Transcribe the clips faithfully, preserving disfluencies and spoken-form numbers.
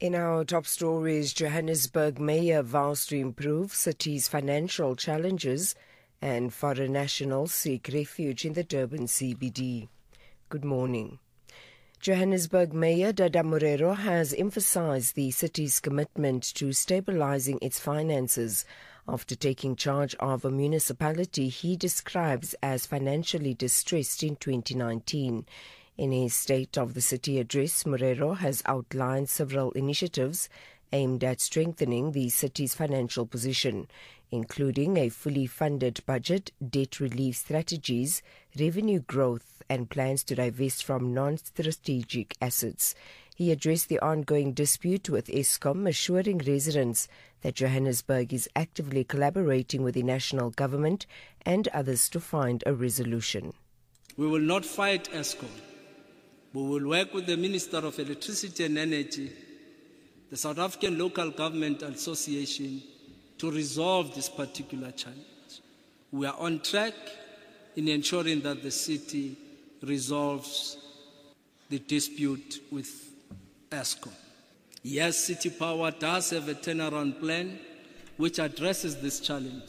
In our top stories, Johannesburg Mayor vows to improve city's financial challenges and foreign nationals seek refuge in the Durban C B D. Good morning. Johannesburg Mayor Dada Morero has emphasized the city's commitment to stabilizing its finances after taking charge of a municipality he describes as financially distressed in twenty nineteen. In his State of the City address, Morero has outlined several initiatives aimed at strengthening the city's financial position, including a fully funded budget, debt relief strategies, revenue growth, and plans to divest from non-strategic assets. He addressed the ongoing dispute with Eskom, assuring residents that Johannesburg is actively collaborating with the national government and others to find a resolution. We will not fight Eskom. We will work with the Minister of Electricity and Energy, the South African Local Government Association, to resolve this particular challenge. We are on track in ensuring that the city resolves the dispute with Eskom. Yes, City Power does have a turnaround plan which addresses this challenge.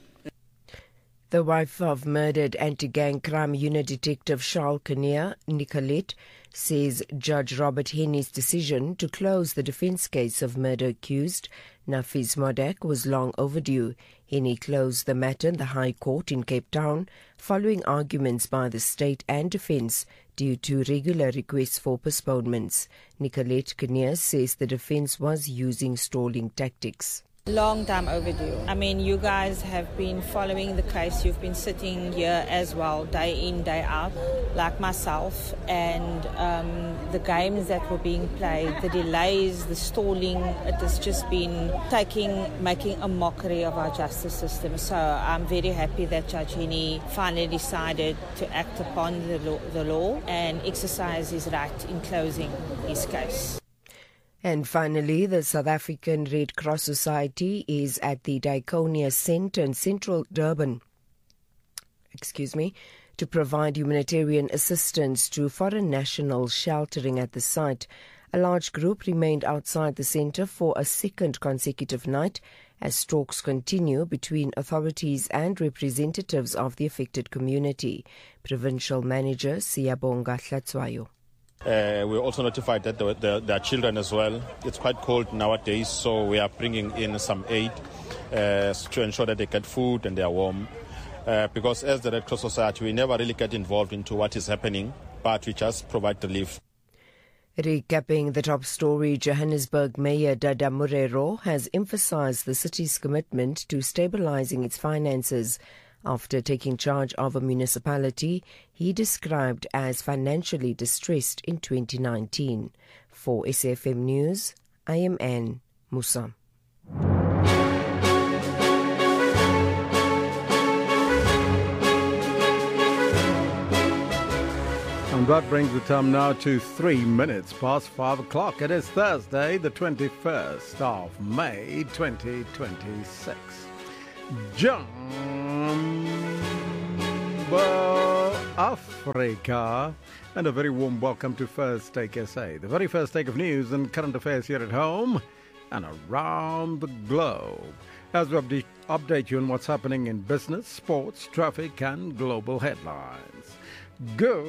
The wife of murdered anti-gang crime unit detective Charles Kinnear, Nicolette, says Judge Robert Henny's decision to close the defense case of murder accused Nafis Modak was long overdue. Henny closed the matter in the High Court in Cape Town following arguments by the state and defense due to regular requests for postponements. Nicolette Kinnear says the defense was using stalling tactics. Long time overdue. I mean, you guys have been following the case. You've been sitting here as well, day in, day out, like myself. And um, the games that were being played, the delays, the stalling, it has just been taking, making a mockery of our justice system. So I'm very happy that Judge Henny finally decided to act upon the law, the law and exercise his right in closing his case. And finally, the South African Red Cross Society is at the Diakonia Centre in central Durban, excuse me, to provide humanitarian assistance to foreign nationals sheltering at the site. A large group remained outside the centre for a second consecutive night as talks continue between authorities and representatives of the affected community. Provincial Manager Siyabonga Hlatswayo. Uh, we're also notified that there, there, there are children as well. It's quite cold nowadays, so we are bringing in some aid uh, to ensure that they get food and they are warm. Uh, because as the Red Cross Society, we never really get involved into what is happening, but we just provide relief. Recapping the top story, Johannesburg Mayor Dada Morero has emphasized the city's commitment to stabilizing its finances. After taking charge of a municipality he described as financially distressed in twenty nineteen. For S A F M News, I am Anne Musa. And that brings the time now to three minutes past five o'clock. It is Thursday, the twenty-first of May, twenty twenty-six. Jumbo Africa, and a very warm welcome to First Take S A, the very first take of news and current affairs here at home and around the globe, as we update, update you on what's happening in business, sports, traffic and global headlines. Good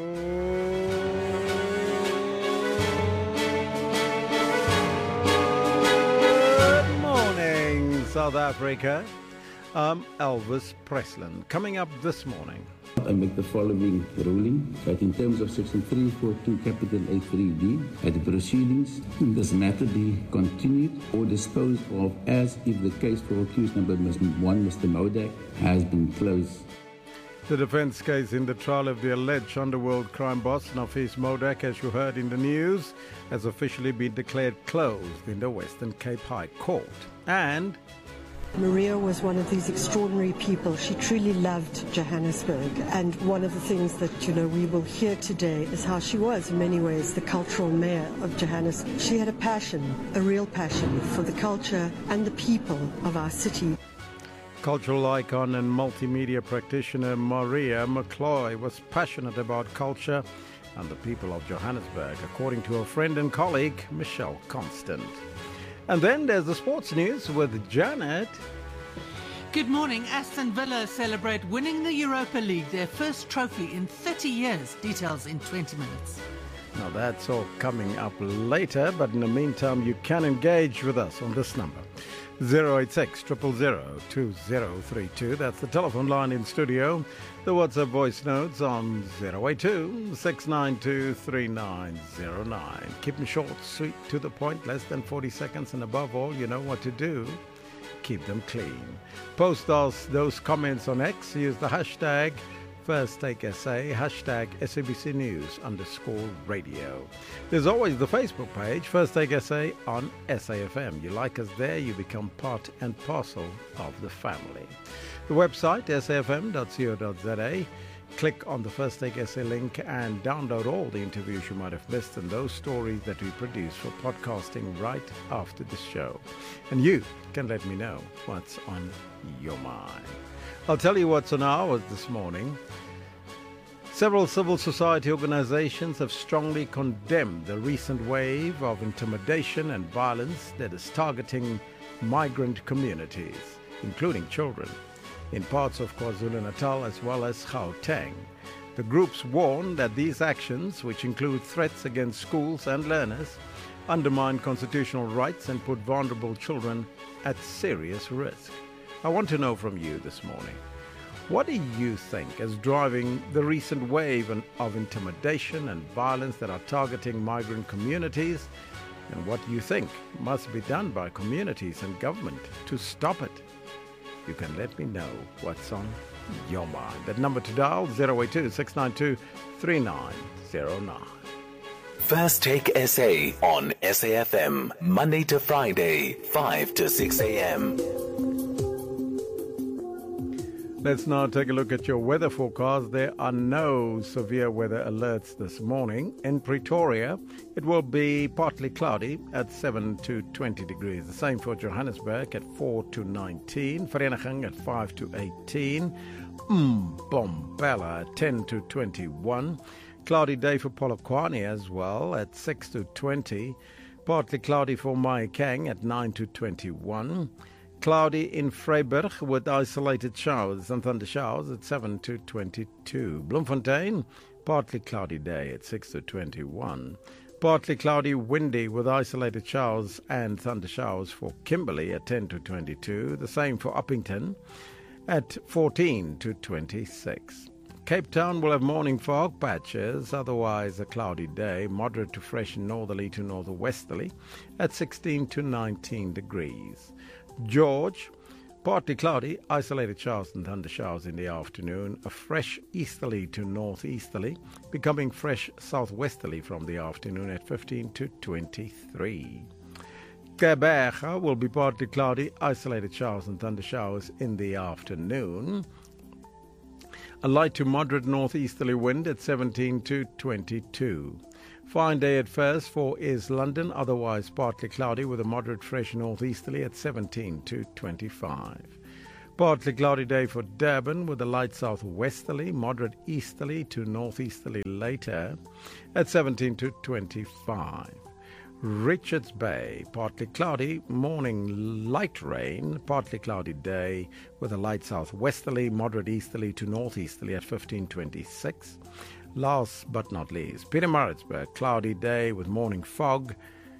morning, South Africa. I'm Elvis Presland. Coming up this morning, I make the following ruling that in terms of Section three forty-two, Capital A three D, that the proceedings in this matter be continued or disposed of as if the case for accused number one, Mister Modak, has been closed. The defense case in the trial of the alleged underworld crime boss Nafis Modak, as you heard in the news, has officially been declared closed in the Western Cape High Court. And Maria was one of these extraordinary people. She truly loved Johannesburg. And one of the things that, you know, we will hear today is how she was, in many ways, the cultural mayor of Johannesburg. She had a passion, a real passion for the culture and the people of our city. Cultural icon and multimedia practitioner Maria McCloy was passionate about culture and the people of Johannesburg, according to her friend and colleague, Michelle Constant. And then there's the sports news with Janet. Good morning. Aston Villa celebrate winning the Europa League, their first trophy in thirty years. Details in twenty minutes. Now that's all coming up later, but in the meantime you can engage with us on this number, zero eight six, zero zero zero, two zero three two. That's the telephone line in studio. The WhatsApp voice notes on zero eight two, six nine two, three nine zero nine. Keep them short, sweet, to the point, less than forty seconds, and above all, you know what to do. Keep them clean. Post us those comments on X. Use the hashtag First Take S A, hashtag S A B C News underscore radio. There's always the Facebook page, First Take S A on S A F M. You like us there, you become part and parcel of the family. The website, s a f m dot co dot z a. Click on the First Take S A link and download all the interviews you might have missed and those stories that we produce for podcasting right after the show. And you can let me know what's on your mind. I'll tell you what's on ours this morning. Several civil society organizations have strongly condemned the recent wave of intimidation and violence that is targeting migrant communities, including children, in parts of KwaZulu-Natal as well as Gauteng. The groups warn that these actions, which include threats against schools and learners, undermine constitutional rights and put vulnerable children at serious risk. I want to know from you this morning, what do you think is driving the recent wave of intimidation and violence that are targeting migrant communities? And what do you think must be done by communities and government to stop it? You can let me know what's on your mind. That number to dial, zero eight two, six nine two, three nine zero nine. First Take S A on S A F M, Monday to Friday, five to six a.m. Let's now take a look at your weather forecast. There are no severe weather alerts this morning. In Pretoria, it will be partly cloudy at seven to twenty degrees. The same for Johannesburg at four to nineteen. Vereeniging at five to eighteen. Mbombela at ten to twenty-one. Cloudy day for Polokwane as well at six to twenty. Partly cloudy for Mahikeng at nine to twenty-one. Cloudy in Vryburg with isolated showers and thunder showers at seven to twenty-two. Bloemfontein, partly cloudy day at six to twenty-one. Partly cloudy, windy with isolated showers and thunder showers for Kimberley at ten to twenty-two. The same for Uppington at fourteen to twenty-six. Cape Town will have morning fog patches, otherwise a cloudy day, moderate to fresh northerly to northwesterly at sixteen to nineteen degrees. George, partly cloudy, isolated showers and thunder showers in the afternoon, a fresh easterly to northeasterly, becoming fresh southwesterly from the afternoon at fifteen to twenty-three. Gqeberha will be partly cloudy, isolated showers and thunder showers in the afternoon. A light to moderate northeasterly wind at seventeen to twenty-two. Fine day at first for East London, otherwise partly cloudy with a moderate fresh northeasterly at seventeen to twenty-five. Partly cloudy day for Durban with a light southwesterly, moderate easterly to northeasterly later at seventeen to twenty-five. Richards Bay, partly cloudy, morning light rain, partly cloudy day with a light southwesterly, moderate easterly to northeasterly at fifteen twenty-six. Last but not least, Pietermaritzburg, cloudy day with morning fog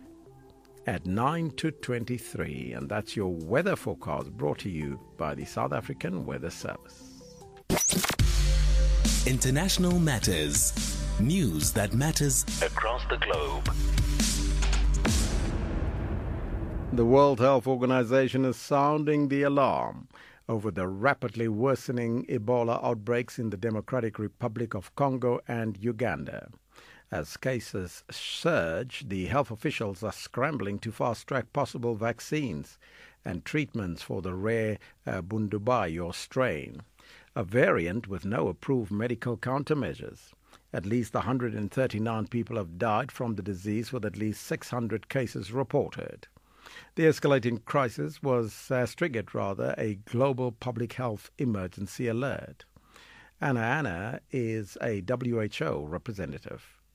at nine to twenty-three. And that's your weather forecast brought to you by the South African Weather Service. International Matters. News that matters across the globe. The World Health Organization is sounding the alarm over the rapidly worsening Ebola outbreaks in the Democratic Republic of Congo and Uganda. As cases surge, the health officials are scrambling to fast-track possible vaccines and treatments for the rare uh, Bundibugyo strain, a variant with no approved medical countermeasures. At least one hundred thirty-nine people have died from the disease, with at least six hundred cases reported. The escalating crisis was has triggered, rather, a global public health emergency alert. Anna Anna is a W H O representative.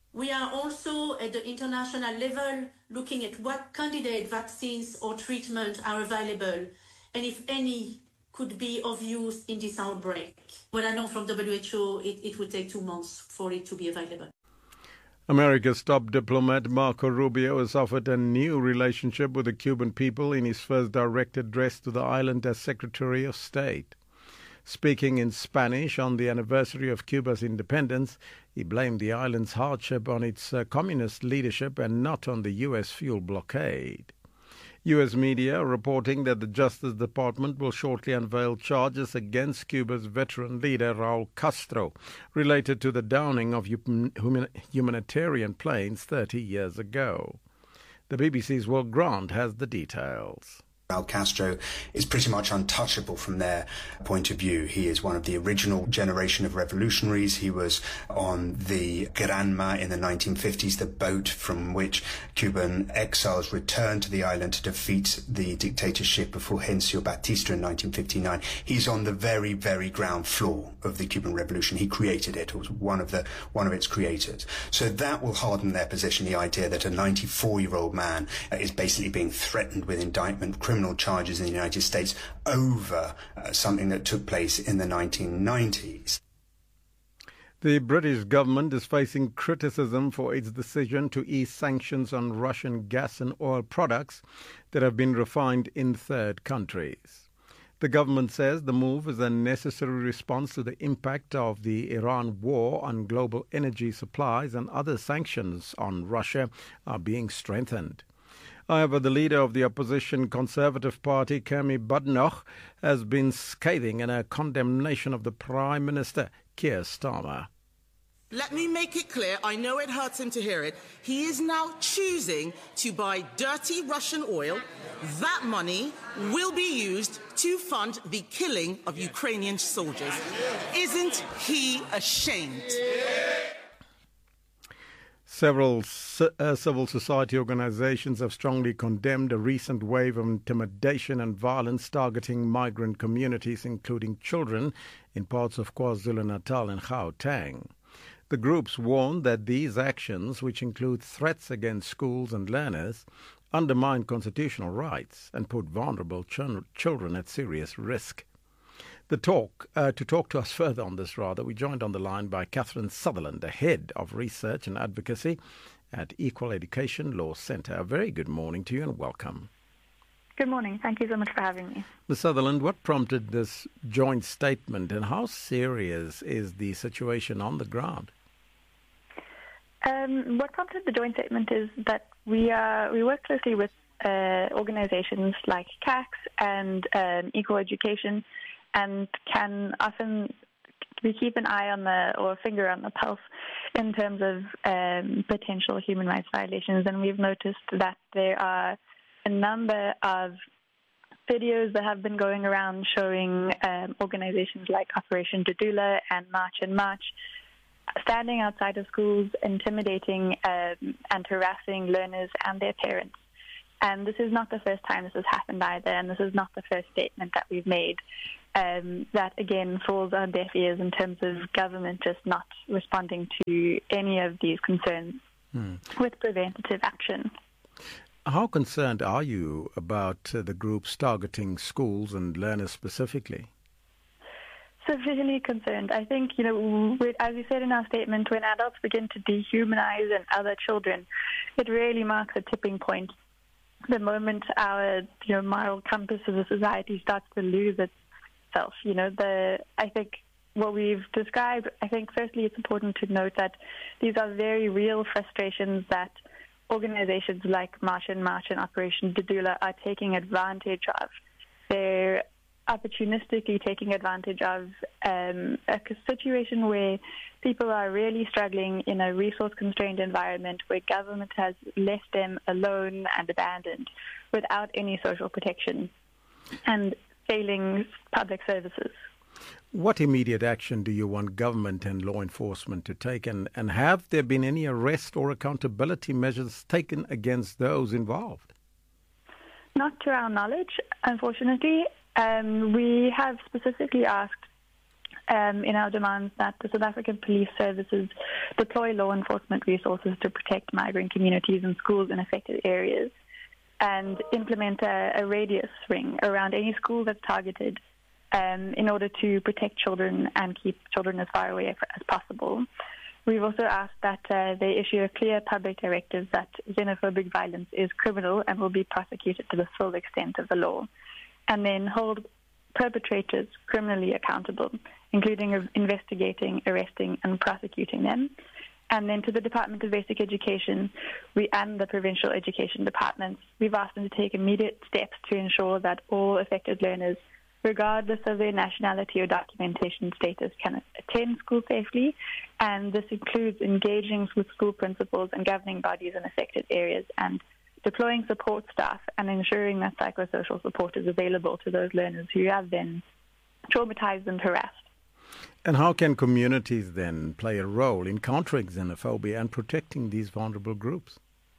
We are also at the international level looking at what candidate vaccines or treatment are available and if any could be of use in this outbreak. What I know from W H O, it, it will take two months for it to be available. America's top diplomat Marco Rubio has offered a new relationship with the Cuban people in his first direct address to the island as Secretary of State. Speaking in Spanish on the anniversary of Cuba's independence, he blamed the island's hardship on its uh, communist leadership and not on the U S fuel blockade. U S media are reporting that the Justice Department will shortly unveil charges against Cuba's veteran leader Raul Castro related to the downing of humanitarian planes thirty years ago. The B B C's Will Grant has the details. Raul Castro is pretty much untouchable from their point of view. He is one of the original generation of revolutionaries. He was on the Granma in the nineteen fifties, the boat from which Cuban exiles returned to the island to defeat the dictatorship of Fulgencio Batista in nineteen fifty-nine. He's on the very, very ground floor of the Cuban Revolution. He created it. He was one of the one of its creators. So that will harden their position, the idea that a ninety-four-year-old man is basically being threatened with indictment, criminal charges in the United States over uh, something that took place in the nineteen nineties. The British government is facing criticism for its decision to ease sanctions on Russian gas and oil products that have been refined in third countries. The government says the move is a necessary response to the impact of the Iran war on global energy supplies, and other sanctions on Russia are being strengthened. However, the leader of the opposition Conservative Party, Kemi Badenoch, has been scathing in her condemnation of the Prime Minister, Keir Starmer. Let me make it clear, I know it hurts him to hear it, he is now choosing to buy dirty Russian oil. That money will be used to fund the killing of Ukrainian soldiers. Isn't he ashamed? Several uh, civil society organizations have strongly condemned a recent wave of intimidation and violence targeting migrant communities, including children, in parts of KwaZulu-Natal and Gauteng. The groups warn that these actions, which include threats against schools and learners, undermine constitutional rights and put vulnerable ch- children at serious risk. The talk uh, to talk to us further on this, rather, we joined on the line by Catherine Sutherland, the Head of Research and Advocacy at Equal Education Law Centre. A very good morning to you and welcome. Good morning. Thank you so much for having me. Miz Sutherland, what prompted this joint statement and how serious is the situation on the ground? Um, what prompted the joint statement is that we uh, we work closely with uh, organizations like C A C and um, Equal Education, and can often we keep an eye on the or a finger on the pulse in terms of um, potential human rights violations. And we've noticed that there are a number of videos that have been going around showing um, organizations like Operation Dudula and March and March standing outside of schools, intimidating um, and harassing learners and their parents. And this is not the first time this has happened either, and this is not the first statement that we've made. Um, that, again, falls on deaf ears in terms of government just not responding to any of these concerns hmm. with preventative action. How concerned are you about uh, the groups targeting schools and learners specifically? Severely concerned. I think, you know, as we said in our statement, when adults begin to dehumanize and other children, it really marks a tipping point. The moment our, you know, moral compass as a society starts to lose itself, you know, the I think what we've described, I think firstly it's important to note that these are very real frustrations that organizations like March and March and Operation Dudula are taking advantage of. They're opportunistically taking advantage of um, a situation where people are really struggling in a resource-constrained environment where government has left them alone and abandoned without any social protection and failing public services. What immediate action do you want government and law enforcement to take, and, and have there been any arrest or accountability measures taken against those involved? Not to our knowledge, unfortunately. Um, we have specifically asked um, in our demands that the South African Police Services deploy law enforcement resources to protect migrant communities and schools in affected areas, and implement a, a radius ring around any school that's targeted um, in order to protect children and keep children as far away as possible. We've also asked that uh, they issue a clear public directive that xenophobic violence is criminal and will be prosecuted to the full extent of the law, and then hold perpetrators criminally accountable, including investigating, arresting, and prosecuting them. And then to the Department of Basic Education we and the provincial education departments, we've asked them to take immediate steps to ensure that all affected learners, regardless of their nationality or documentation status, can attend school safely. And this includes engaging with school principals and governing bodies in affected areas, and deploying support staff and ensuring that psychosocial support is available to those learners who have been traumatized and harassed. And how can communities then play a role in countering xenophobia and protecting these vulnerable groups?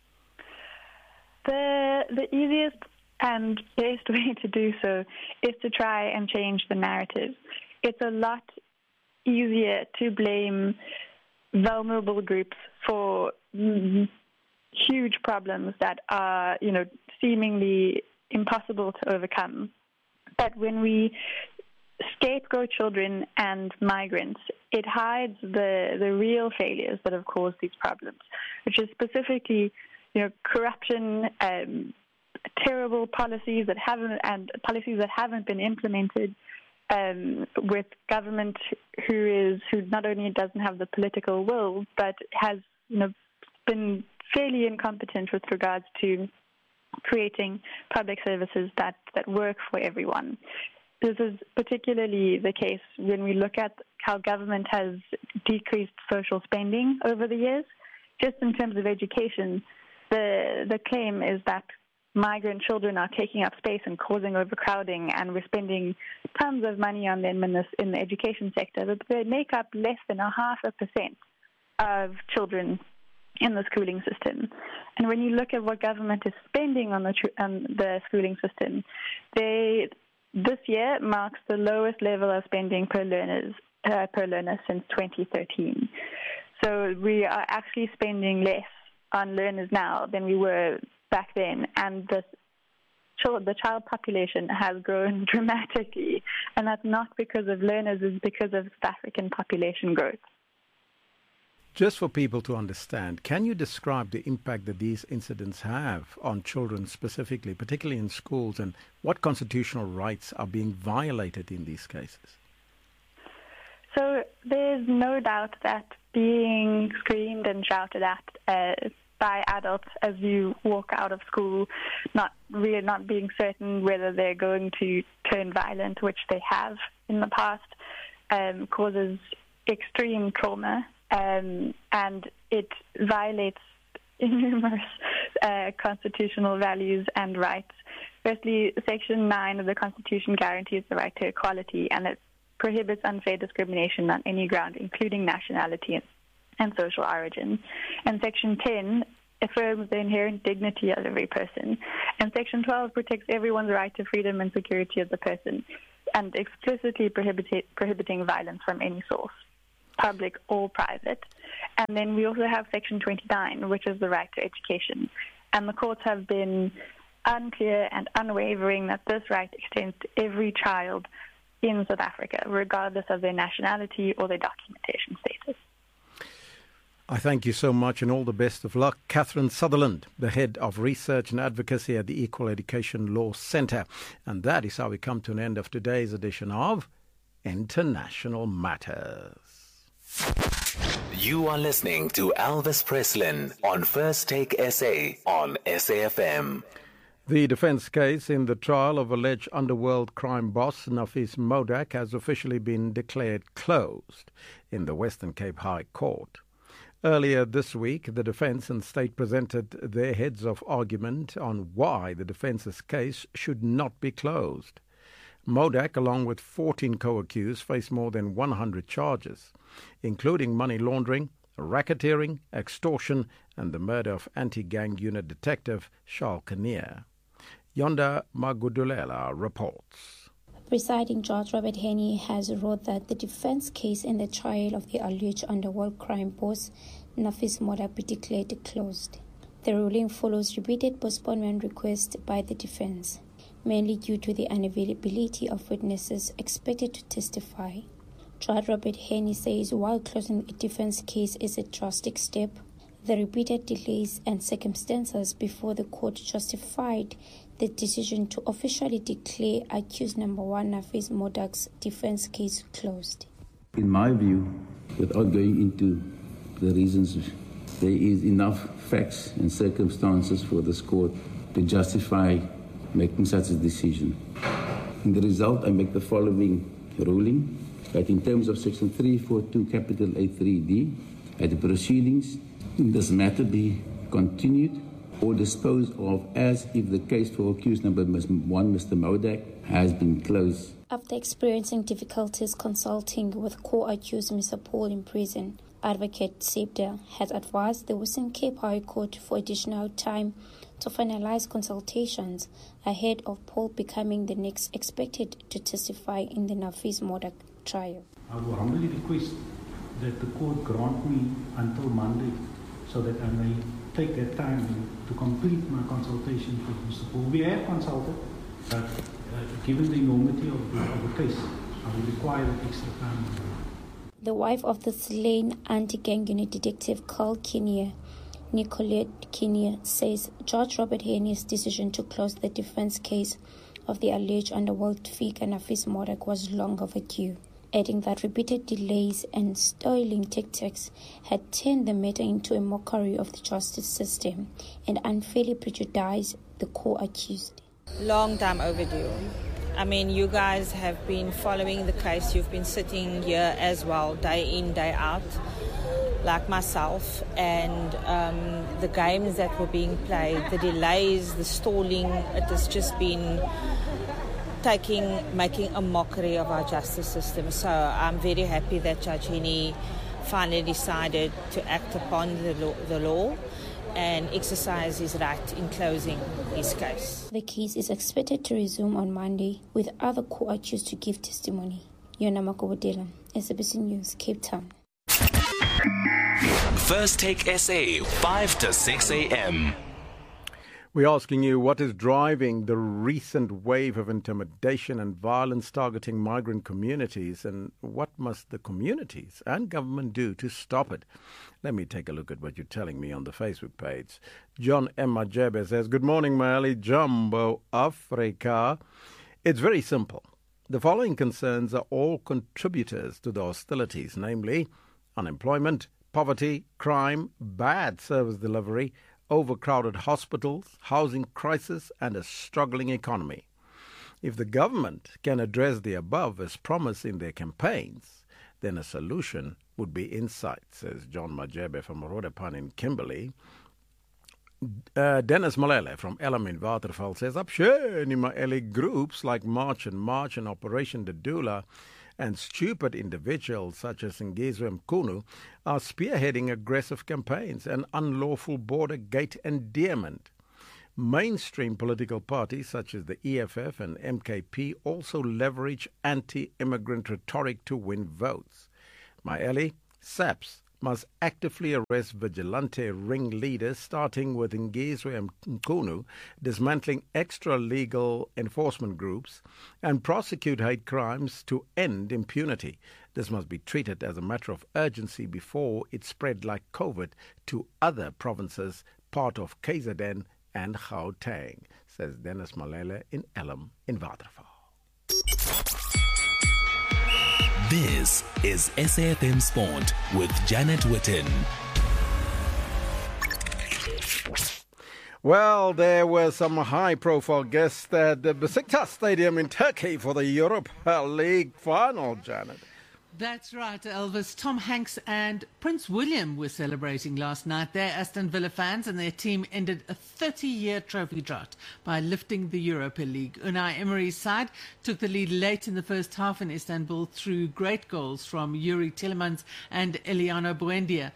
The the easiest and best way to do so is to try and change the narrative. It's a lot easier to blame vulnerable groups for mm, huge problems that are, you know, seemingly impossible to overcome. But when we scapegoat children and migrants, it hides the, the real failures that have caused these problems, which is specifically, you know, corruption, um, terrible policies that haven't and policies that haven't been implemented, um, with government who is who not only doesn't have the political will, but has, you know, been fairly incompetent with regards to creating public services that, that work for everyone. This is particularly the case when we look at how government has decreased social spending over the years. Just in terms of education, the the claim is that migrant children are taking up space and causing overcrowding, and we're spending tons of money on them in, this, in the education sector, but they make up less than a half a percent of children in the schooling system. And when you look at what government is spending on the, on the schooling system, they... This year marks the lowest level of spending per learners uh, per learner since twenty thirteen. So we are actually spending less on learners now than we were back then, and the child, the child population has grown dramatically, and that's not because of learners; it's because of South African population growth. Just for people to understand, can you describe the impact that these incidents have on children specifically, particularly in schools, and what constitutional rights are being violated in these cases? So there's no doubt that being screamed and shouted at uh, by adults as you walk out of school, not really not being certain whether they're going to turn violent, which they have in the past, um, causes extreme trauma. Um, and it violates numerous uh, constitutional values and rights. Firstly, Section nine of the Constitution guarantees the right to equality, and it prohibits unfair discrimination on any ground, including nationality and social origin. And Section ten affirms the inherent dignity of every person. And Section twelve protects everyone's right to freedom and security of the person, and explicitly prohibit- prohibiting violence from any source, public or private. And then we also have Section twenty-nine, which is the right to education. And the courts have been unclear and unwavering that this right extends to every child in South Africa, regardless of their nationality or their documentation status. I thank you so much and all the best of luck. Catherine Sutherland, the Head of Research and Advocacy at the Equal Education Law Centre. And that is how we come to an end of today's edition of International Matters. You are listening to Elvis Preslin on First Take S A on S A F M. The defence case in the trial of alleged underworld crime boss Nafis Modak has officially been declared closed in the Western Cape High Court. Earlier this week, the defence and state presented their heads of argument on why the defence's case should not be closed. Modak, along with fourteen co-accused, face more than one hundred charges, including money laundering, racketeering, extortion, and the murder of anti-gang unit detective Charles Kinnear. Yonda Magudulela reports. Presiding Judge Robert Henny has wrote that the defense case in the trial of the alleged underworld crime boss Nafis Modak be declared closed. The ruling follows repeated postponement requests by the defense, mainly due to the unavailability of witnesses expected to testify. Judge Robert Henny says while closing the defense case is a drastic step, the repeated delays and circumstances before the court justified the decision to officially declare accused number one Nafis Modak's defense case closed. In my view, without going into the reasons, there is enough facts and circumstances for this court to justify making such a decision. In the result, I make the following ruling, that in terms of Section three forty-two, capital A three D, at the proceedings, this matter be continued or disposed of as if the case for accused number one, Mister Modak, has been closed. After experiencing difficulties consulting with co-accused Mister Paul in prison, Advocate Sebda has advised the Western Cape High Court for additional time to finalize consultations ahead of Paul becoming the next expected to testify in the Nafis Modak trial. I will humbly request that the court grant me until Monday so that I may take that time to complete my consultation with Mister Paul. We have consulted, but uh, given the enormity of the, of the case, I will require that extra time. The wife of the slain anti-gang unit detective Carl Kinnear, Nicolette Kinnear, says Judge Robert Henny's decision to close the defense case of the alleged underworld figure Nafis Modak was long overdue, adding that repeated delays and styling tactics had turned the matter into a mockery of the justice system and unfairly prejudiced the co-accused. Long time overdue. I mean, you guys have been following the case. You've been sitting here as well, day in, day out, like myself. And um, the games that were being played, the delays, the stalling, it has just been taking, making a mockery of our justice system. So I'm very happy that Judge Henny finally decided to act upon the law, the law and exercise his right in closing his case. The case is expected to resume on Monday with other co-accused to give testimony. Yona Makobodela, S A B C News, Cape Town. First Take S A, five to six a.m. We're asking you what is driving the recent wave of intimidation and violence targeting migrant communities, and what must the communities and government do to stop it? Let me take a look at what you're telling me on the Facebook page. John M. Majebe says, "Good morning, Maali Jumbo Africa. It's very simple. The following concerns are all contributors to the hostilities, namely unemployment, poverty, crime, bad service delivery, overcrowded hospitals, housing crisis, and a struggling economy. If the government can address the above as promised in their campaigns, then a solution would be in sight," says John Majebe from Rodepan in Kimberley. Uh, Dennis Malele from Elam in Waterval says, "Absheni Maeli groups like March and March and Operation Dedula and stupid individuals such as Ngizwe Mkunu are spearheading aggressive campaigns and unlawful border gate endearment. Mainstream political parties such as the E F F and M K P also leverage anti-immigrant rhetoric to win votes. Maeli, S A P S must actively arrest vigilante ringleaders, starting with Ngizwe Mkunu, dismantling extra-legal enforcement groups, and prosecute hate crimes to end impunity. This must be treated as a matter of urgency before it spread like COVID to other provinces, part of K Z N and Gauteng," says Dennis Malele in Elam in Waterval. This is S A F M Sport with Janet Witten. Well, there were some high-profile guests at the Besiktas Stadium in Turkey for the Europa League final, Janet. That's right, Elvis. Tom Hanks and Prince William were celebrating last night. They're Aston Villa fans, and their team ended a thirty-year trophy drought by lifting the Europa League. Unai Emery's side took the lead late in the first half in Istanbul through great goals from Yuri Tillemans and Eliano Buendia.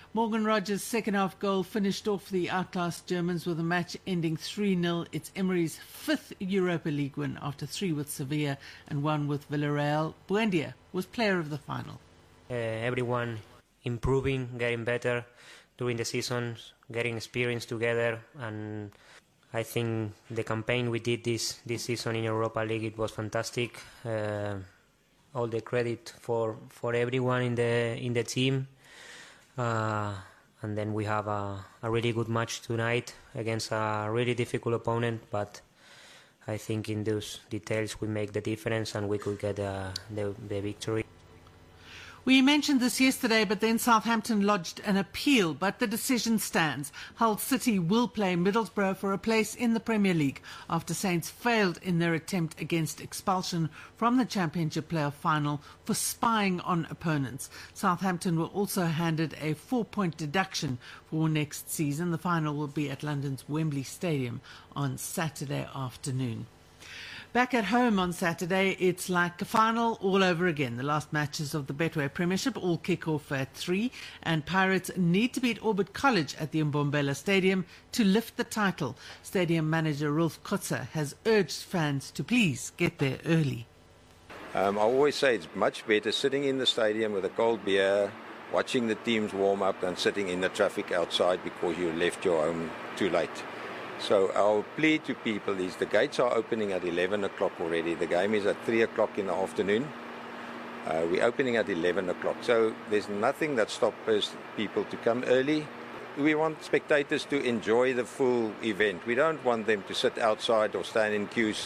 Morgan Rogers' second-half goal finished off the outclassed Germans with a match ending three nil. It's Emery's fifth Europa League win after three with Sevilla and one with Villarreal. Buendia was player of the final. Uh, everyone improving, getting better during the season, getting experience together, and I think the campaign we did this, this season in Europa League, it was fantastic. Uh, all the credit for, for everyone in the in the team. Uh, and then we have a, a really good match tonight against a really difficult opponent, but I think in those details we make the difference and we could get uh, the, the victory. We mentioned this yesterday, but then Southampton lodged an appeal, but the decision stands. Hull City will play Middlesbrough for a place in the Premier League after Saints failed in their attempt against expulsion from the Championship playoff final for spying on opponents. Southampton were also handed a four-point deduction for next season. The final will be at London's Wembley Stadium on Saturday afternoon. Back at home on Saturday, it's like a final all over again. The last matches of the Betway Premiership all kick off at three, and Pirates need to beat Orbit College at the Mbombela Stadium to lift the title. Stadium manager Rolf Kotzer has urged fans to please get there early. Um, I always say it's much better sitting in the stadium with a cold beer, watching the teams warm up, than sitting in the traffic outside because you left your home too late. So our plea to people is the gates are opening at eleven o'clock already. The game is at three o'clock in the afternoon. Uh, we're opening at eleven o'clock. So there's nothing that stops people to come early. We want spectators to enjoy the full event. We don't want them to sit outside or stand in queues.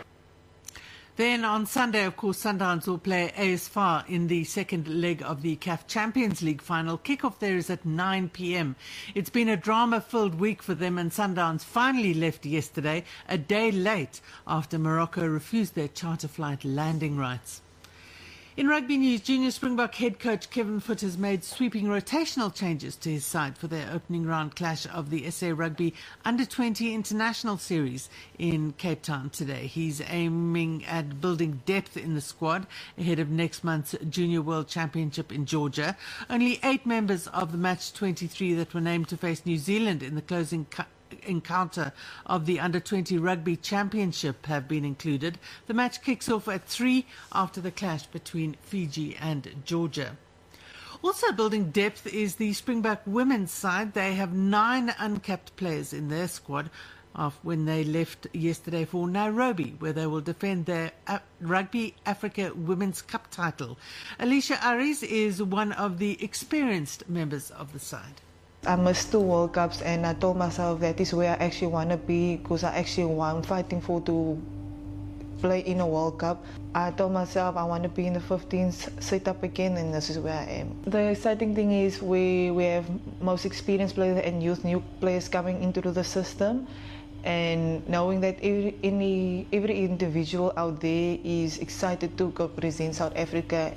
Then on Sunday, of course, Sundowns will play A S F A R in the second leg of the C A F Champions League final. Kickoff there is at nine p.m. It's been a drama-filled week for them, and Sundowns finally left yesterday, a day late, after Morocco refused their charter flight landing rights. In rugby news, junior Springbok head coach Kevin Foote has made sweeping rotational changes to his side for their opening round clash of the S A Rugby under twenty International Series in Cape Town today. He's aiming at building depth in the squad ahead of next month's Junior World Championship in Georgia. Only eight members of the match twenty-three that were named to face New Zealand in the closing cu- encounter of the under twenty Rugby Championship have been included. The match kicks off at three after the clash between Fiji and Georgia. Also building depth is the Springbok women's side. They have nine uncapped players in their squad when they left yesterday for Nairobi, where they will defend their Rugby Africa Women's Cup title. Alicia Aries is one of the experienced members of the side. I missed two World Cups, and I told myself that is where I actually want to be, because I actually want fighting for to play in a World Cup. I told myself I want to be in the fifteenth setup again, and this is where I am. The exciting thing is we, we have most experienced players and youth new players coming into the system, and knowing that every, any, every individual out there is excited to go present South Africa.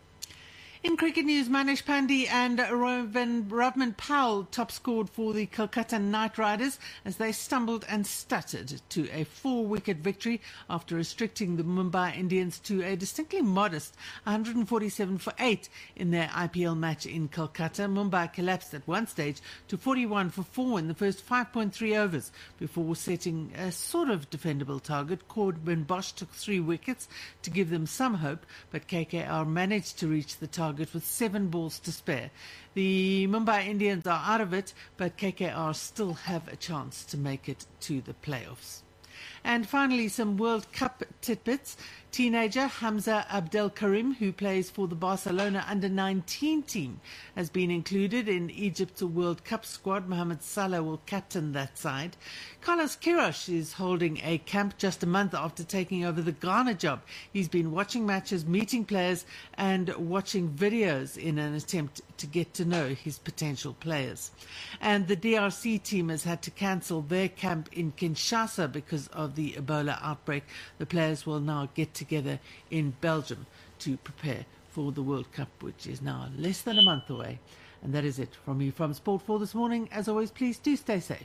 In cricket news, Manish Pandey and Rovman Powell top scored for the Kolkata Knight Riders as they stumbled and stuttered to a four-wicket victory after restricting the Mumbai Indians to a distinctly modest one hundred forty-seven for eight in their I P L match in Kolkata. Mumbai collapsed at one stage to forty-one for four in the first five point three overs before setting a sort of defendable target. Corbin Bosch took three wickets to give them some hope, but K K R managed to reach the target with seven balls to spare. The Mumbai Indians are out of it, but K K R still have a chance to make it to the playoffs. And finally, some World Cup tidbits. Teenager Hamza Abdel Karim, who plays for the Barcelona under nineteen team, has been included in Egypt's World Cup squad. Mohamed Salah will captain that side. Carlos Queiroz is holding a camp just a month after taking over the Ghana job. He's been watching matches, meeting players, and watching videos in an attempt to get to know his potential players. And the D R C team has had to cancel their camp in Kinshasa because of the Ebola outbreak. The players will now get together in Belgium to prepare for the World Cup, which is now less than a month away. And that is it from me from Sport four this morning. As always, please do stay safe.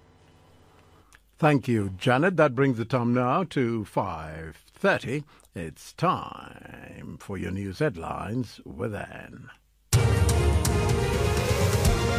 Thank you, Janet. That brings the time now to five thirty. It's time for your news headlines with Anne.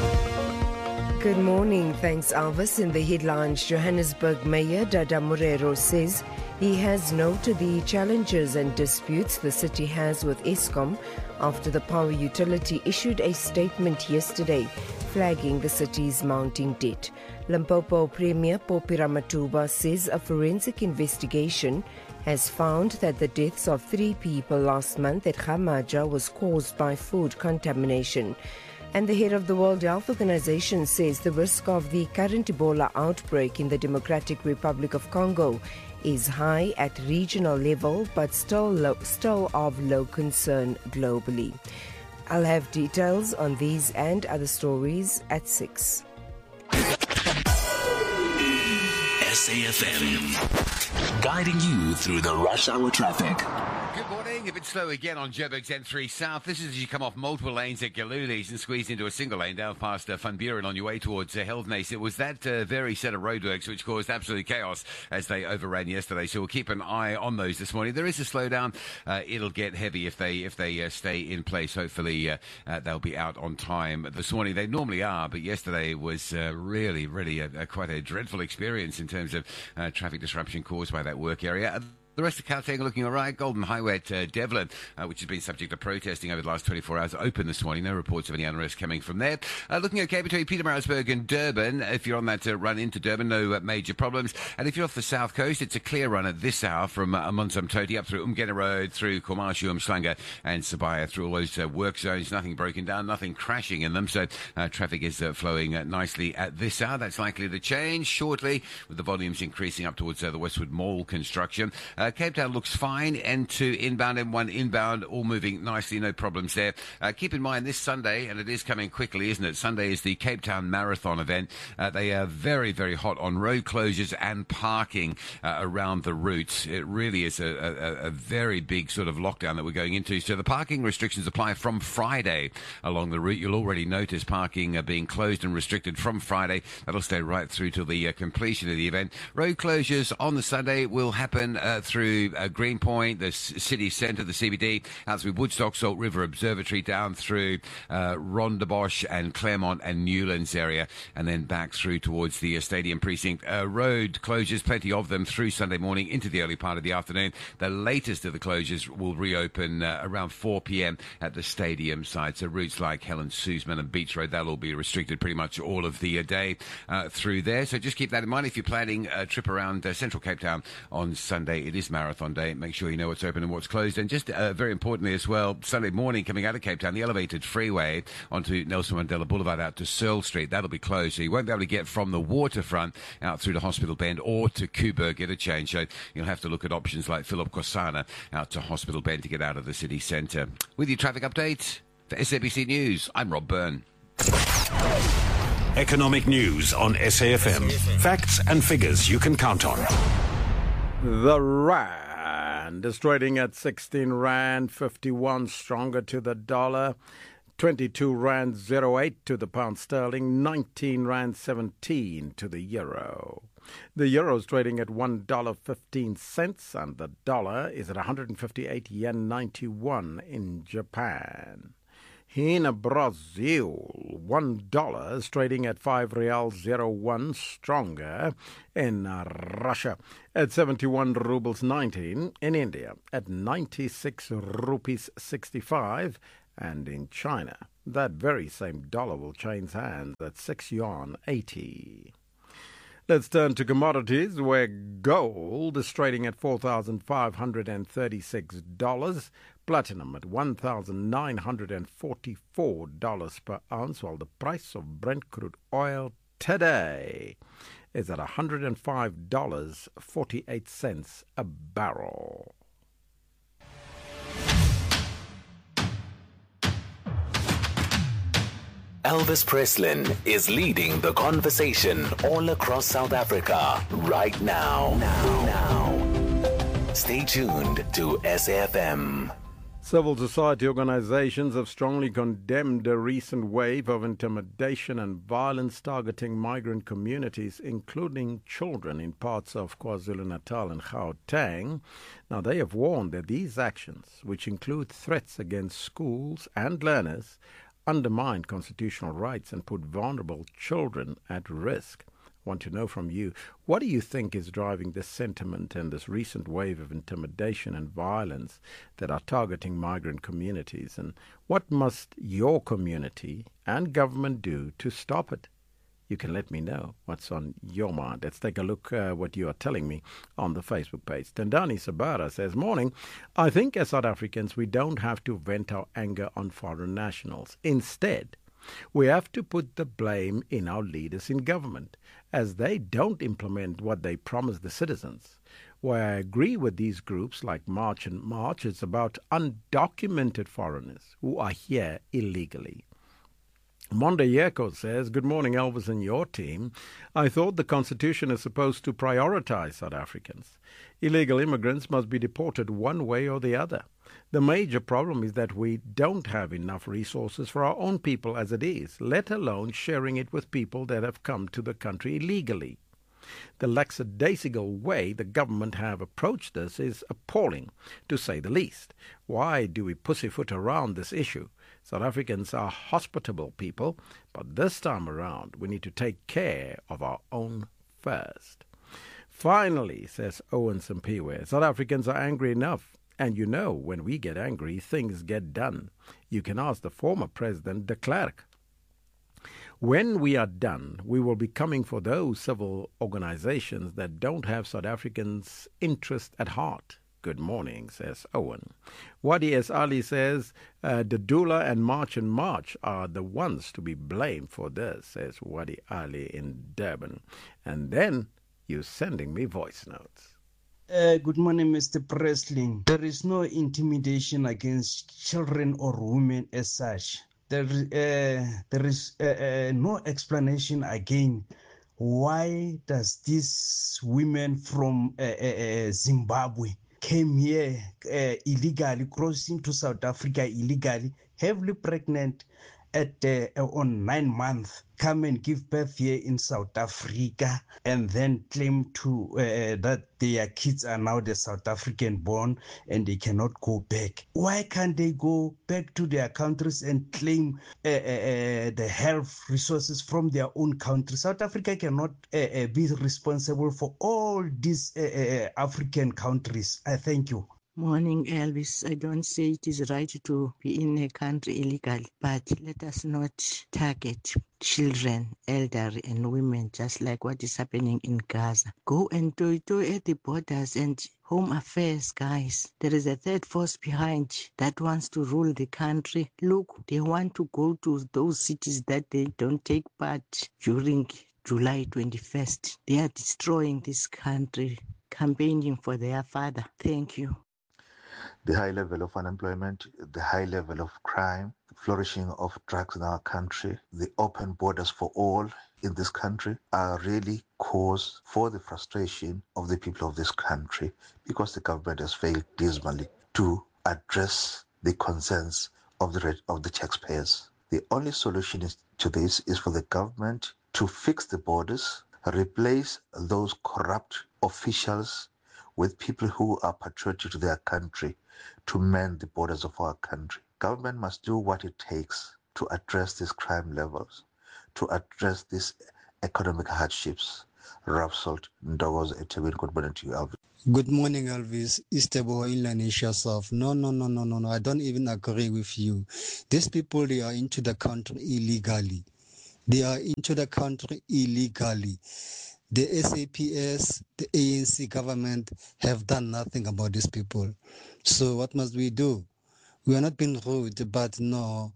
Good morning. Thanks, Alvis. In the headlines, Johannesburg Mayor Dada Morero says he has noted the challenges and disputes the city has with Eskom after the power utility issued a statement yesterday flagging the city's mounting debt. Limpopo Premier Popi Ramathuba says a forensic investigation has found that the deaths of three people last month at Khamaja was caused by food contamination. And the head of the World Health Organization says the risk of the current Ebola outbreak in the Democratic Republic of Congo is high at regional level, but still, low, still of low concern globally. I'll have details on these and other stories at six. S A F M, guiding you through the rush hour traffic. Good morning. A bit slow again on Joburg's N three South. This is as you come off multiple lanes at Galulis and squeeze into a single lane down past uh, Van Buren on your way towards uh, Heldnace. It was that uh, very set of roadworks which caused absolute chaos as they overran yesterday. So we'll keep an eye on those this morning. There is a slowdown. Uh, it'll get heavy if they if they uh, stay in place. Hopefully uh, uh, they'll be out on time this morning. They normally are, but yesterday was uh, really, really a, a quite a dreadful experience in terms of uh, traffic disruption caused by that work area. The rest of Gauteng are looking all right. Golden Highway at uh, Devlin, uh, which has been subject to protesting over the last twenty-four hours, open this morning. No reports of any unrest coming from there. Uh, looking okay between Pietermaritzburg and Durban. If you're on that uh, run into Durban, no uh, major problems. And if you're off the south coast, it's a clear run at this hour from uh, Amanzimtoti up through Umgena Road, through Komashu, Umhlanga and Sabaya, through all those uh, work zones. Nothing broken down, nothing crashing in them. So uh, traffic is uh, flowing uh, nicely at this hour. That's likely to change shortly with the volumes increasing up towards uh, the Westwood Mall construction. Uh, Cape Town looks fine. N two inbound, N one inbound, all moving nicely, no problems there. Uh, keep in mind this Sunday, and it is coming quickly, isn't it? Sunday is the Cape Town Marathon event. Uh, they are very, very hot on road closures and parking uh, around the routes. It really is a, a, a very big sort of lockdown that we're going into. So the parking restrictions apply from Friday along the route. You'll already notice parking uh, being closed and restricted from Friday. That'll stay right through till the uh, completion of the event. Road closures on the Sunday will happen uh, through uh, Greenpoint, the city centre, the C B D, out through Woodstock, Salt River Observatory, down through uh, Rondebosch and Claremont and Newlands area, and then back through towards the uh, stadium precinct. Uh, road closures, plenty of them through Sunday morning into the early part of the afternoon. The latest of the closures will reopen uh, around four p.m. at the stadium side. So routes like Helen Suzman and Beach Road, that'll be restricted pretty much all of the uh, day uh, through there. So just keep that in mind if you're planning a trip around uh, central Cape Town on Sunday. It is Marathon Day. Make sure you know what's open and what's closed. And just uh, very importantly as well, Sunday morning coming out of Cape Town, the elevated freeway onto Nelson Mandela Boulevard out to Searle Street, that'll be closed. So you won't be able to get from the waterfront out through to Hospital Bend or to Kuburg, get a change. So you'll have to look at options like Philip Kosana out to Hospital Bend to get out of the city centre. With your traffic update for S A B C News, I'm Rob Byrne. Economic news on S A F M. Facts and figures you can count on. The Rand is trading at sixteen Rand fifty-one, stronger to the dollar. twenty-two Rand oh eight to the pound sterling. nineteen Rand seventeen to the euro. The euro is trading at one dollar fifteen cents and the dollar is at one hundred fifty-eight yen ninety-one in Japan. In Brazil, one dollar is trading at five reals oh one, stronger. In Russia, at seventy-one rubles nineteen. In India, at ninety-six rupees sixty-five. And in China, that very same dollar will change hands at six yuan eighty. Let's turn to commodities, where gold is trading at four thousand five hundred thirty-six dollars, platinum at one thousand nine hundred forty-four dollars per ounce, while the price of Brent crude oil today is at one hundred five dollars and forty-eight cents a barrel. Elvis Preslin is leading the conversation all across South Africa right now. Now, now. Stay tuned to S A F M. Civil society organizations have strongly condemned a recent wave of intimidation and violence targeting migrant communities, including children, in parts of KwaZulu-Natal and Gauteng. Now, they have warned that these actions, which include threats against schools and learners, undermine constitutional rights and put vulnerable children at risk. I want to know from you, what do you think is driving this sentiment and this recent wave of intimidation and violence that are targeting migrant communities? And what must your community and government do to stop it? You can let me know what's on your mind. Let's take a look at uh, what you are telling me on the Facebook page. Tendani Sabara says, morning, I think as South Africans we don't have to vent our anger on foreign nationals. Instead, we have to put the blame in our leaders in government, as they don't implement what they promise the citizens. Where I agree with these groups like March and March, it's about undocumented foreigners who are here illegally. Monde Yeko says, good morning, Elvis and your team. I thought the Constitution is supposed to prioritize South Africans. Illegal immigrants must be deported one way or the other. The major problem is that we don't have enough resources for our own people as it is, let alone sharing it with people that have come to the country illegally. The lackadaisical way the government have approached this is appalling, to say the least. Why do we pussyfoot around this issue? South Africans are hospitable people, but this time around we need to take care of our own first. Finally, says Owen Simpiwe, South Africans are angry enough. And you know, when we get angry, things get done. You can ask the former President de Klerk. When we are done, we will be coming for those civil organizations that don't have South Africans' interest at heart. Good morning, says Owen. Wadi S. Ali says, uh, Dadula and March and March are the ones to be blamed for this, says Wadi Ali in Durban. And then you're sending me voice notes. Uh, good morning, Mister Presley. There is no intimidation against children or women as such. There, uh, there is uh, uh, no explanation again. Why does these women from uh, uh, Zimbabwe came here uh, illegally, crossing to South Africa illegally, heavily pregnant at uh, on nine months, come and give birth here in South Africa, and then claim to uh, that their kids are now the South African born and they cannot go back? Why can't they go back to their countries and claim uh, uh, the health resources from their own country? South Africa cannot uh, uh, be responsible for all these uh, uh, African countries. I thank you. Morning, Elvis. I don't say it is right to be in a country illegally, but let us not target children, elderly, and women, just like what is happening in Gaza. Go and do it at the borders and Home Affairs, guys. There is a third force behind that wants to rule the country. Look, they want to go to those cities that they don't take part during July twenty-first. They are destroying this country, campaigning for their father. Thank you. The high level of unemployment, the high level of crime, the flourishing of drugs in our country, the open borders for all in this country are really cause for the frustration of the people of this country, because the government has failed dismally to address the concerns of the of the taxpayers. The only solution is, to this is for the government to fix the borders, replace those corrupt officials with people who are patriotic to their country, to mend the borders of our country. Government must do what it takes to address these crime levels, to address these economic hardships. Rapsalt Ndogos Etewin, good morning to you, Elvis. Good morning, Elvis. Istebo Ilanisha South. No, no, no, no, no, no. I don't even agree with you. These people, they are into the country illegally. They are into the country illegally. The S A P S, the A N C government have done nothing about these people. So what must we do? We are not being rude, but no,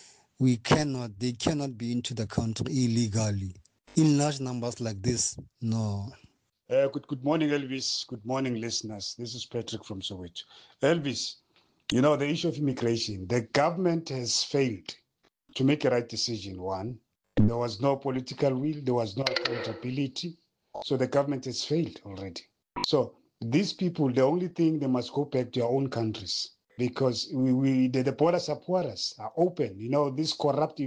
we cannot, they cannot be into the country illegally. In large numbers like this, no. Uh, good, good morning, Elvis. Good morning, listeners. This is Patrick from Soweto. Elvis, you know, the issue of immigration, the government has failed to make a right decision. One, there was no political will, there was no accountability. So the government has failed already. So these people, the only thing, they must go back to their own countries, because we, we the, the borders are porous, are open. You know, these corrupt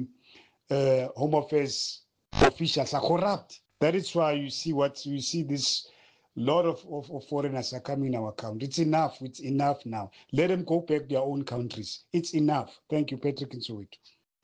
uh, Home Affairs officials are corrupt. That is why you see what you see this lot of, of, of foreigners are coming in our country. It's enough. It's enough now. Let them go back to their own countries. It's enough. Thank you, Patrick and Soweto.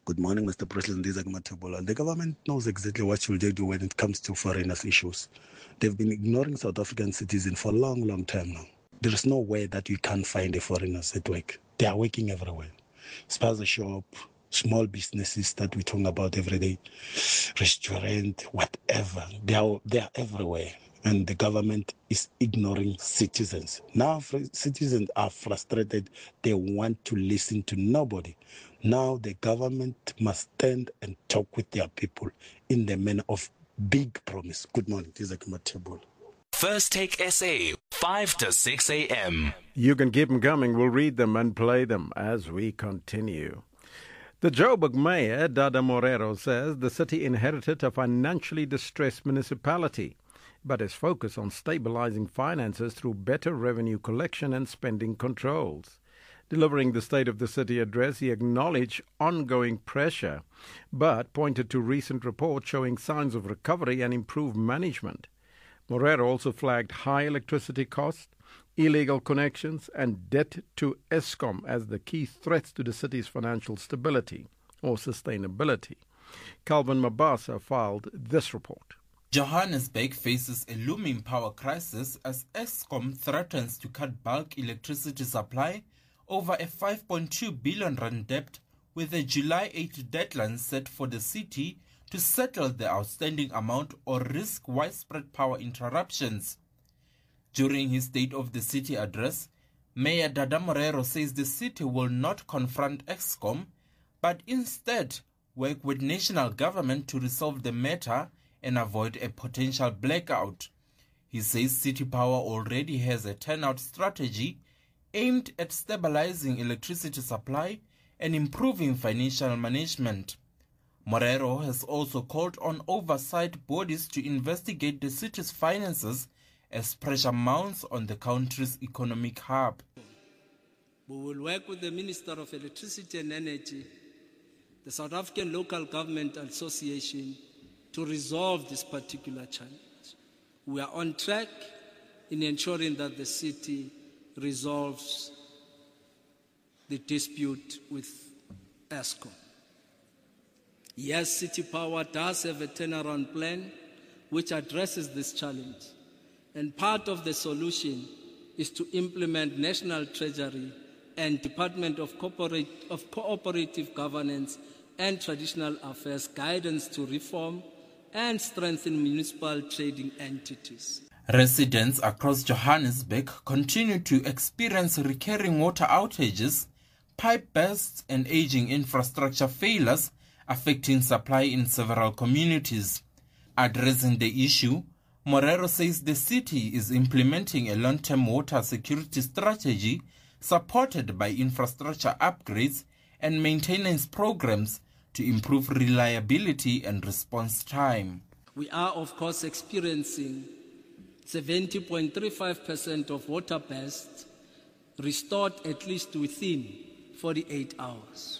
Good morning, Mister President. This is Agmatebola. The government knows exactly what should they do when it comes to foreigners' issues. They've been ignoring South African citizens for a long, long time now. There is no way that we can't find the foreigners at work. They are working everywhere. Spaza shop, small businesses that we're talking about every day, restaurant, whatever. They are, they are everywhere. And the government is ignoring citizens. Now citizens are frustrated. They want to listen to nobody. Now the government must stand and talk with their people in the manner of big promise. Good morning. This is Akmatebul. First Take S A, five to six a.m. You can keep them coming. We'll read them and play them as we continue. The Joburg mayor, Dada Morero, says the city inherited a financially distressed municipality, but is focused on stabilizing finances through better revenue collection and spending controls. Delivering the State of the City address, he acknowledged ongoing pressure, but pointed to recent reports showing signs of recovery and improved management. Morero also flagged high electricity costs, illegal connections, and debt to Eskom as the key threats to the city's financial stability or sustainability. Calvin Mabasa filed this report. Johannesburg faces a looming power crisis as Eskom threatens to cut bulk electricity supply over a five point two billion rand debt, with a July eighth deadline set for the city to settle the outstanding amount or risk widespread power interruptions. During his State of the City address, Mayor Dada Morero says the city will not confront Eskom, but instead work with national government to resolve the matter and avoid a potential blackout. He says City Power already has a turnout strategy aimed at stabilizing electricity supply and improving financial management. Morero has also called on oversight bodies to investigate the city's finances as pressure mounts on the country's economic hub. We will work with the Minister of Electricity and Energy, the South African Local Government Association, to resolve this particular challenge. We are on track in ensuring that the city resolves the dispute with Eskom. Yes, City Power does have a turnaround plan which addresses this challenge. And part of the solution is to implement National Treasury and Department of, Corporate, of Cooperative Governance and Traditional Affairs guidance to reform and strengthen municipal trading entities. Residents across Johannesburg continue to experience recurring water outages, pipe bursts, and aging infrastructure failures affecting supply in several communities. Addressing the issue, Morero says the city is implementing a long-term water security strategy supported by infrastructure upgrades and maintenance programs to improve reliability and response time. We are, of course, experiencing seventy point three five percent of water bursts restored at least within forty-eight hours.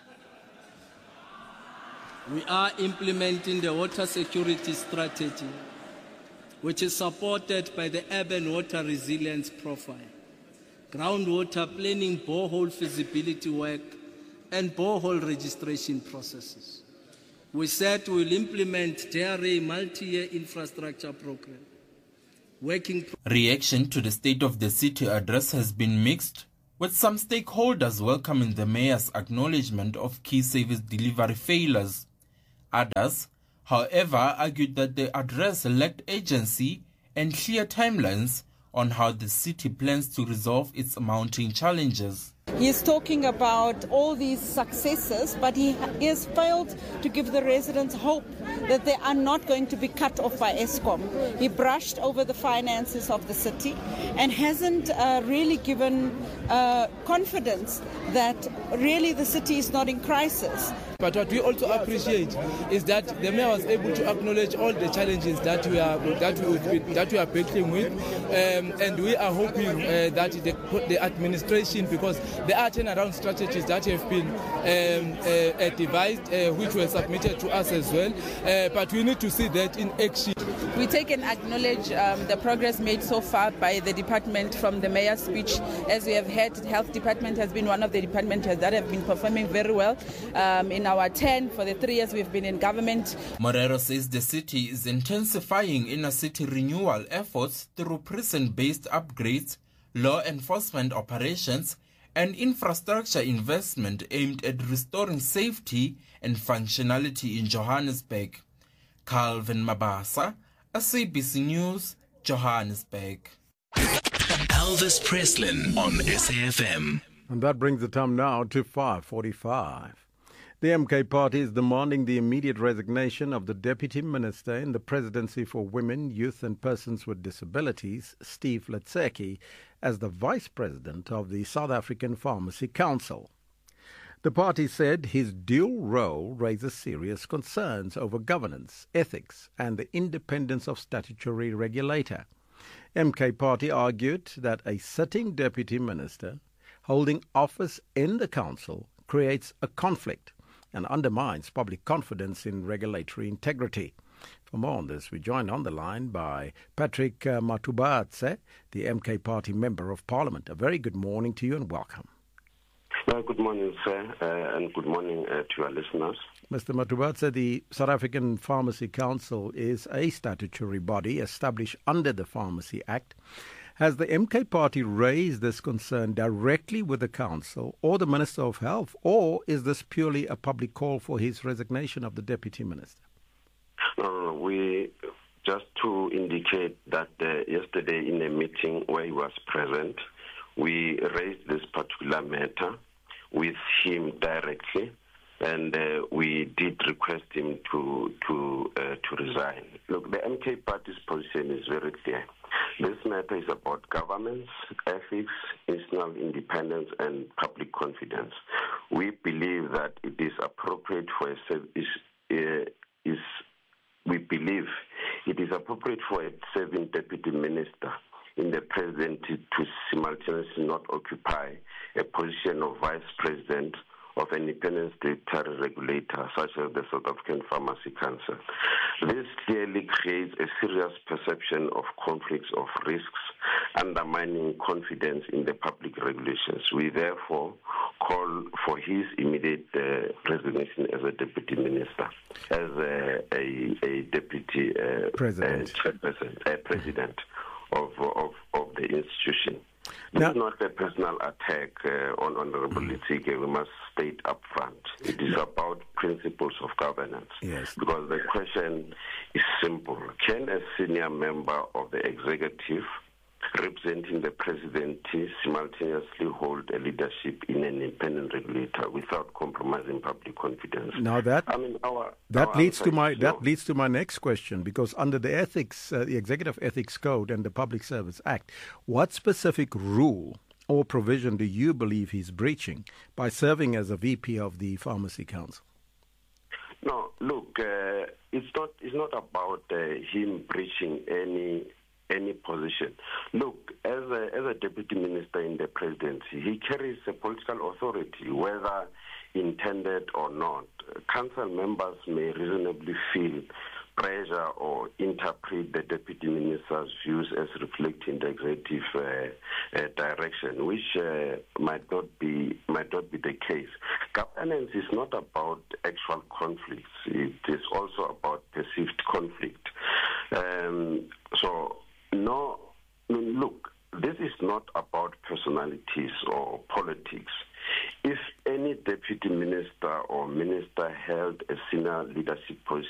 We are implementing the water security strategy, which is supported by the Urban Water Resilience Profile, groundwater planning, borehole feasibility work, and borehole registration processes. We said we will implement D R A multi-year infrastructure program. Working pro- Reaction to the State of the City address has been mixed, with some stakeholders welcoming the mayor's acknowledgement of key service delivery failures. Others, however, argued that the address lacked agency and clear timelines on how the city plans to resolve its mounting challenges. He is talking about all these successes, but he has failed to give the residents hope that they are not going to be cut off by Eskom. He brushed over the finances of the city and hasn't uh, really given uh, confidence that really the city is not in crisis. But what we also appreciate is that the mayor was able to acknowledge all the challenges that we are that we that we are battling with, um, and we are hoping uh, that the, the administration, because there are turnaround strategies that have been um, uh, uh, devised, uh, which were submitted to us as well, uh, but we need to see that in action we take and acknowledge um, the progress made so far by the department from the mayor's speech. As we have heard, the health department has been one of the departments that have been performing very well um, in our ten for the three years we've been in government. Morero says the city is intensifying inner city renewal efforts through prison-based upgrades, law enforcement operations, and infrastructure investment aimed at restoring safety and functionality in Johannesburg. Calvin Mabasa, S A B C News, Johannesburg. Elvis Preslin on S A F M. And that brings the time now to five forty-five. The M K party is demanding the immediate resignation of the Deputy Minister in the Presidency for Women, Youth and Persons with Disabilities, Steve Letseki, as the Vice President of the South African Pharmacy Council. The party said his dual role raises serious concerns over governance, ethics and the independence of statutory regulator. M K party argued that a sitting Deputy Minister holding office in the council creates a conflict and undermines public confidence in regulatory integrity. For more on this, we joined on the line by Patrick uh, Matubatse, the M K party member of parliament. A very good morning to you and welcome. Well, good morning, sir, uh, and good morning uh, to our listeners. Mister Matubatse, the South African Pharmacy Council is a statutory body established under the Pharmacy Act. Has the M K party raised this concern directly with the council or the Minister of Health, or is this purely a public call for his resignation of the Deputy Minister? No, no, no. We just to indicate that uh, yesterday in a meeting where he was present, we raised this particular matter with him directly, and uh, we did request him to to uh, to resign. Look, the M K party's position is very clear. This matter is about governance, ethics, institutional independence, and public confidence. We believe that it is appropriate for a is, uh, is we believe it is appropriate for a serving deputy minister in the presidency to simultaneously not occupy a position of vice president of an independent statutory regulator such as the South African Pharmacy Council. This clearly creates a serious perception of conflicts of risks, undermining confidence in the public regulations. We therefore call for his immediate uh, resignation as a deputy minister, as a, a, a deputy uh, president, uh, chairperson, uh, president of, of, of the institution. This Now, is not a personal attack uh, on Honorable Letseki. We must state up front. It is about principles of governance. Yes. Because the question is simple. Can a senior member of the executive representing the presidency simultaneously hold a leadership in an independent regulator without compromising public confidence? Now that I mean, our, that our leads to my no. that leads to my next question, because under the ethics, uh, the Executive Ethics Code and the Public Service Act, what specific rule or provision do you believe he's breaching by serving as a V P of the Pharmacy Council? No, look, uh, it's not it's not about uh, him breaching any. any position. Look, as a, as a deputy minister in the presidency, he carries a political authority, whether intended or not. Council members may reasonably feel pressure or interpret the deputy minister's views as reflecting the executive uh, uh, direction, which uh, might not be might not be the case. Governance is not about actual conflicts; it is also about perceived conflict. Um, so. No, look, this is not about personalities or politics. If any deputy minister or minister held a senior leadership position